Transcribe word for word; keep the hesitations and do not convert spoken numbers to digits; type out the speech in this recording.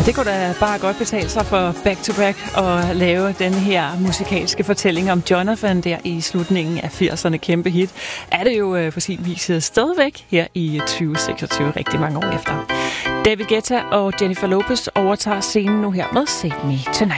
Det kunne da bare godt betale sig for Back to Back at lave den her musikalske fortælling om Jonathan der i slutningen af firserne. Kæmpe hit. Er det jo på sin vis stadigvæk her i tyve seksogtyve, rigtig mange år efter. David Guetta og Jennifer Lopez overtager scenen nu her med Save Me Tonight.